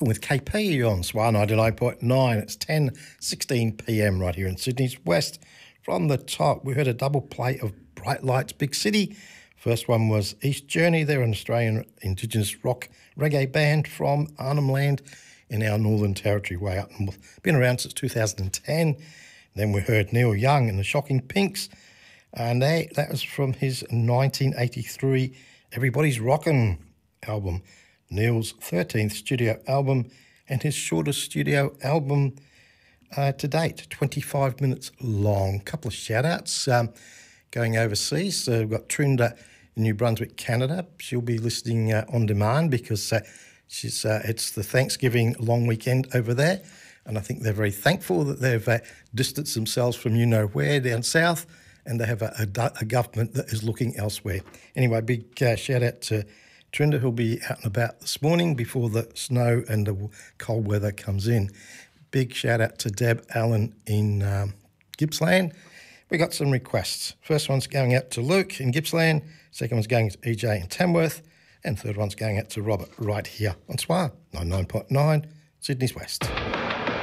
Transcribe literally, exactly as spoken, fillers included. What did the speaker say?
Rocking with K P on S W A ninety-nine point nine. It's ten sixteen p m right here in Sydney's West. From the top, we heard a double play of Bright Lights Big City. First one was East Journey. They're an Australian Indigenous rock reggae band from Arnhem Land in our Northern Territory way up north. Been around since two thousand ten. Then we heard Neil Young and the Shocking Pinks. And they, that was from his nineteen eighty-three Everybody's Rockin' album, Neil's thirteenth studio album and his shortest studio album uh, to date, twenty-five minutes long. A couple of shout-outs um, going overseas. So we've got Trinda in New Brunswick, Canada. She'll be listening uh, on demand because uh, she's uh, it's the Thanksgiving long weekend over there, and I think they're very thankful that they've uh, distanced themselves from you-know-where down south, and they have a, a, a government that is looking elsewhere. Anyway, big uh, shout-out to Trinda, who'll be out and about this morning before the snow and the cold weather comes in. Big shout-out to Deb Allen in um, Gippsland. We got some requests. First one's going out to Luke in Gippsland. Second one's going to E J in Tamworth. And third one's going out to Robert right here on S W A ninety-nine point nine, Sydney's West.